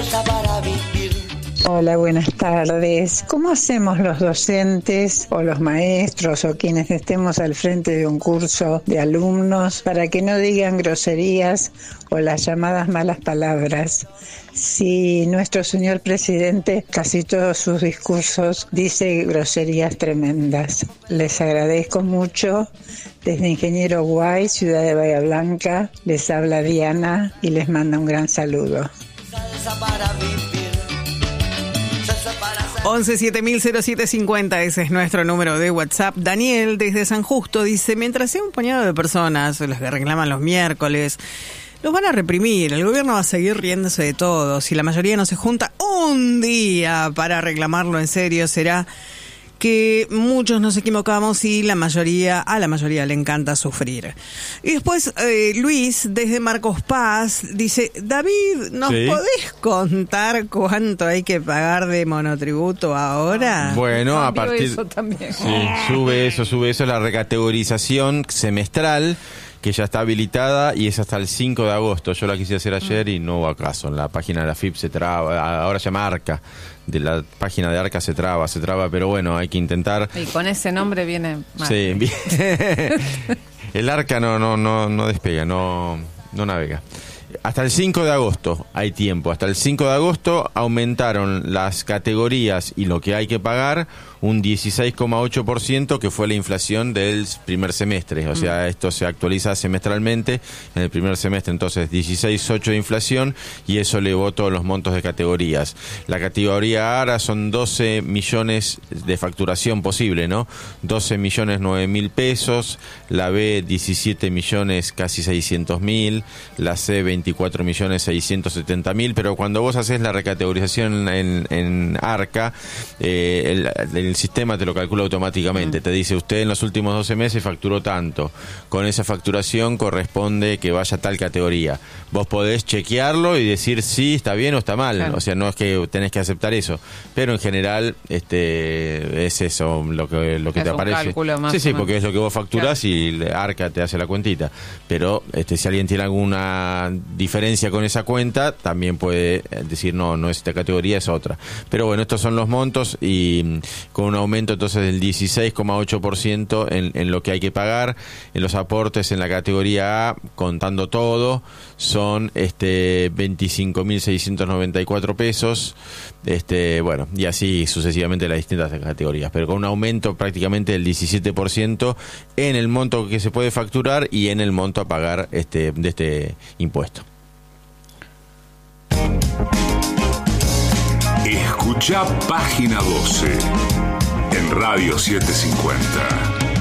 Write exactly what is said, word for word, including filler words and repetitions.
salsa para vivir. Hola, buenas tardes. ¿Cómo hacemos los docentes o los maestros o quienes estemos al frente de un curso de alumnos para que no digan groserías o las llamadas malas palabras? Si nuestro señor presidente, casi todos sus discursos, dice groserías tremendas. Les agradezco mucho. Desde Ingeniero Guay, Ciudad de Bahía Blanca, les habla Diana y les manda un gran saludo. Salsa para vivir. once siete mil cero siete cincuenta, ese es nuestro número de WhatsApp. Daniel, desde San Justo, dice: mientras sea un puñado de personas los que reclaman los miércoles, los van a reprimir. El gobierno va a seguir riéndose de todo. Si la mayoría no se junta un día para reclamarlo en serio, será que muchos nos equivocamos y la mayoría, a la mayoría le encanta sufrir. Y después eh, Luis, desde Marcos Paz, dice: David, ¿nos ¿Sí? podés contar cuánto hay que pagar de monotributo ahora? Bueno, a Cambió partir... eso también. Sí, sube eso, sube eso, la recategorización semestral que ya está habilitada y es hasta el cinco de agosto. Yo la quise hacer ayer y no hubo acaso. En la página de la F I P se traba, ahora se llama ARCA. De la página de ARCA se traba, se traba, pero bueno, hay que intentar. Y con ese nombre viene mal. Sí, bien. El ARCA no, no, no, no despega, no, no navega. Hasta el cinco de agosto hay tiempo. Hasta el cinco de agosto aumentaron las categorías y lo que hay que pagar un dieciséis coma ocho por ciento, que fue la inflación del primer semestre. O sea, mm. esto se actualiza semestralmente. En el primer semestre, entonces, dieciséis coma ocho por ciento de inflación, y eso elevó todos los montos de categorías. La categoría A ahora son doce millones de facturación posible, ¿no? doce millones nueve mil pesos. La B, diecisiete millones casi seiscientos mil. La C, veinticuatro millones seiscientos setenta mil. Pero cuando vos haces la recategorización en, en ARCA, eh, el, el el sistema te lo calcula automáticamente. Mm. Te dice: usted en los últimos doce meses facturó tanto. Con esa facturación corresponde que vaya a tal categoría. Vos podés chequearlo y decir si está bien o está mal. Claro. O sea, no es que tenés que aceptar eso. Pero en general este es eso lo que, lo que es te un aparece. Cálculo más sí, sí, o porque menos. es lo que vos facturás, claro. Y ARCA te hace la cuentita. Pero este si alguien tiene alguna diferencia con esa cuenta, también puede decir: no, no es esta categoría, es otra. Pero bueno, estos son los montos, y con un aumento entonces del dieciséis coma ocho por ciento en, en lo que hay que pagar. En los aportes en la categoría A, contando todo, son este veinticinco mil seiscientos noventa y cuatro pesos, este bueno, y así sucesivamente las distintas categorías, pero con un aumento prácticamente del diecisiete por ciento en el monto que se puede facturar y en el monto a pagar este de este impuesto. Escucha Página doce en Radio setecientos cincuenta.